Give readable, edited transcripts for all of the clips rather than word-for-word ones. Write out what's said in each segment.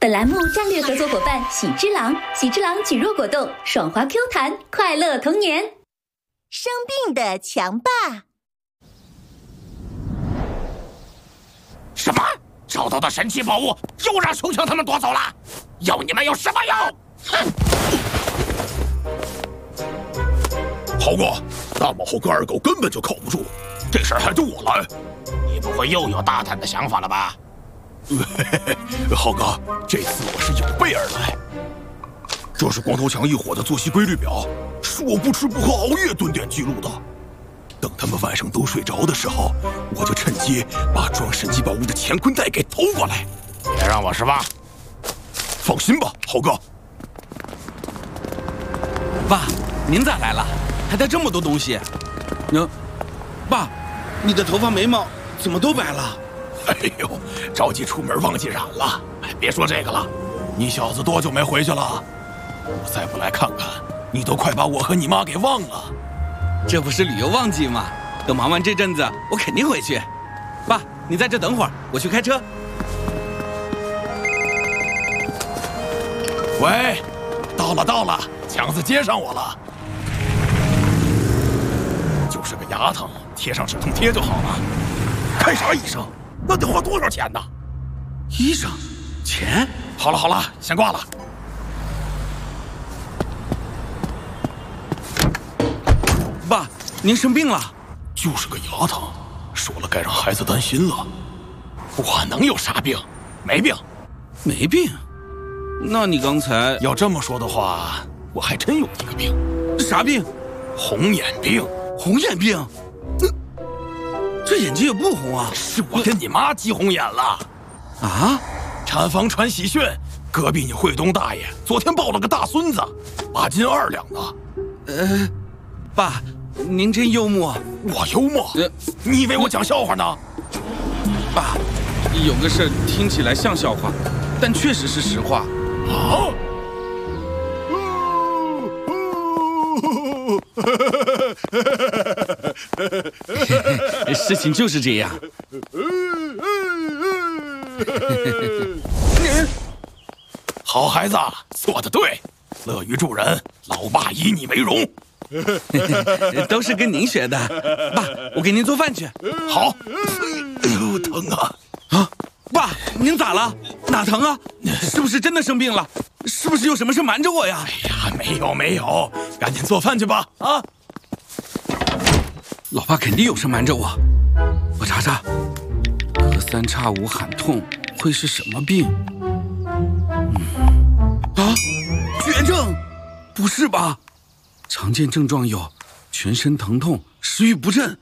本栏目战略合作伙伴喜之郎，喜之郎举弱果冻，爽滑 Q 弹，快乐童年。 生病的强霸。 什么？找到的神奇宝物又让熊强他们夺走了？要你们有什么用？哼！ 豪哥，大马猴跟二狗根本就靠不住，这事儿还得我来。 你不会又有大胆的想法了吧？ 浩哥，这次我是有备而来。这是光头强一伙的作息规律表，是我不吃不喝熬夜蹲点记录的。等他们晚上都睡着的时候，我就趁机把装神奇宝物的乾坤袋给偷过来。 别让我失望。 放心吧，浩哥。 爸，您咋来了？还带这么多东西？爸，你的头发眉毛怎么都白了？ 哎呦，着急出门忘记染了。别说这个了，你小子多久没回去了？我再不来看看，你都快把我和你妈给忘了。 这不是旅游旺季吗？等忙完这阵子，我肯定回去。爸，你在这等会儿，我去开车。 喂，到了，强子接上我了。就是个牙疼，贴上止痛贴就好了。开啥医生？那得花多少钱呢？ 医生，钱？ 好了，先挂了。 爸，您生病了？ 就是个牙疼，说了该让孩子担心了。我能有啥病？没病。 没病？那你刚才要这么说的话，我还真有一个病。 啥病？ 红眼病。 红眼病？这眼睛也不红啊！ 是我跟你妈急红眼了。 啊？ 产房传喜讯，隔壁你惠东大爷昨天抱了个大孙子，8斤2两呢。 爸，您真幽默。 我幽默？你以为我讲笑话呢？ 爸，有个事听起来像笑话，但确实是实话。 啊？ 事情就是这样。 好孩子，做得对，乐于助人，老爸以你为荣。 都是跟您学的。爸，我给您做饭去。 好。哎呦，疼啊！ 啊，爸，您咋了？哪疼啊？是不是真的生病了？是不是有什么事瞒着我呀？ 哎呀，没有，赶紧做饭去吧。啊！ 老爸肯定有事瞒着我。我查查，隔3差5喊痛会是什么病？啊，绝症？不是吧？常见症状有全身疼痛、食欲不振。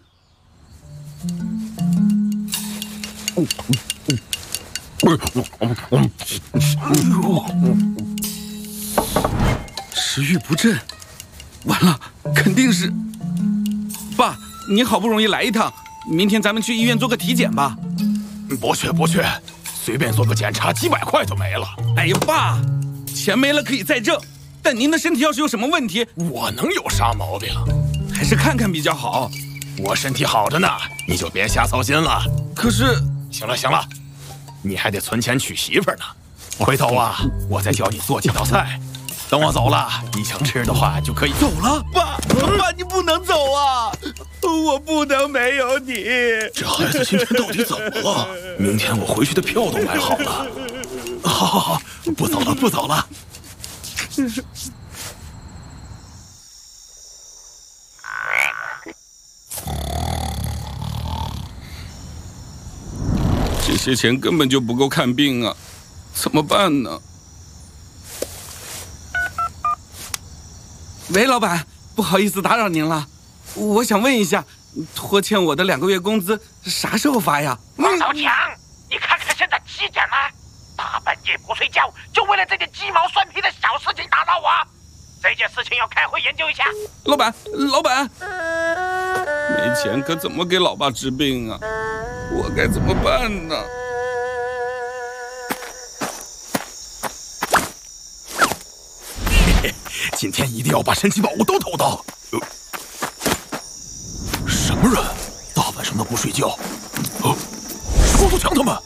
食欲不振，完了，肯定是。爸，你好不容易来一趟，明天咱们去医院做个体检吧。 不去，随便做个检查几百块就没了。 哎呀，爸，钱没了可以再挣，但您的身体要是有什么问题， 我能有啥毛病？ 还是看看比较好。 我身体好着呢，你就别瞎操心了。 可是， 行了，你还得存钱娶媳妇呢。回头啊，我再教你做几道菜。等我走了，你想吃的话就可以走了。爸，你不能走啊！我不能没有你。 这孩子今天到底怎么了？明天我回去的票都买好了。好，不走了。 这些钱根本就不够看病啊，怎么办呢？喂，老板，不好意思打扰您了，我想问一下，拖欠我的2个月工资啥时候发呀？ 光头强，你看看现在几点了？大半夜不睡觉，就为了这件鸡毛蒜皮的小事情打扰我？这件事情要开会研究一下。 老板，没钱可怎么给老爸治病啊？我该怎么办呢？ 今天一定要把神奇宝物都偷到。什么人？大晚上的不睡觉？光头强他们。